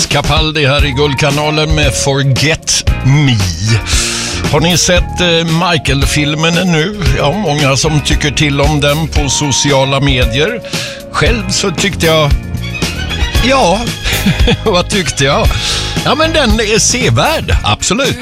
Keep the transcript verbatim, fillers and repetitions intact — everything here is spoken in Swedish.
Capaldi här i Guldkanalen med Forget Me. Har ni sett eh, Michael-filmen ännu? Ja, många som tycker till om den på sociala medier. Själv så tyckte jag... Ja, vad tyckte jag? Ja, men den är sevärd, absolut.